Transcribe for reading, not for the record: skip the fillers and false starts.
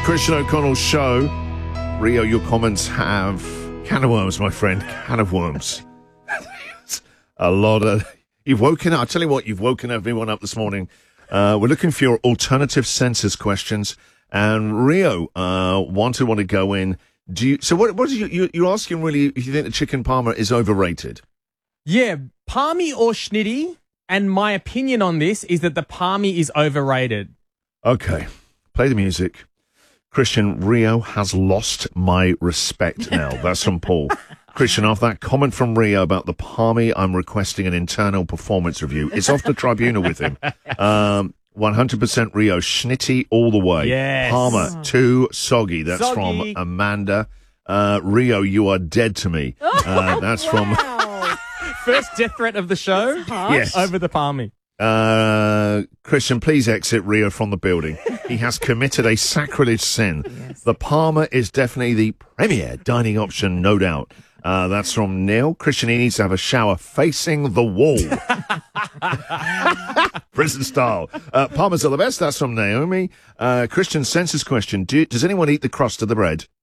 Christian O'Connell's show. Rio, your comments have can of worms, my friend. Can of worms. A lot of... You've woken up... I'll tell you what, you've woken everyone up this morning. We're looking for your alternative census questions. And Rio wanted to go in. What is you're asking really if you think the chicken parma is overrated? Yeah, palmy or schnitty. And my opinion on this is that the palmy is overrated. Okay. Play the music. Christian, Rio has lost my respect now. That's from Paul. Christian, after that comment from Rio about the palmy, I'm requesting an internal performance review. It's off the tribunal with him. 100% Rio, schnitty all the way. Yes. Parma, too soggy. That's Soggy. from Amanda. Rio, you are dead to me. That's from... First death threat of the show. Yes. Over the palmy. Christian, please exit Rio from the building. He has committed a sacrilege sin. Yes. The Parma is definitely the premier dining option, no doubt. That's from Neil. Christian, he needs to have a shower facing the wall. Prison style. Parmas are the best. That's from Naomi. Christian, census question. Does anyone eat the crust of the bread?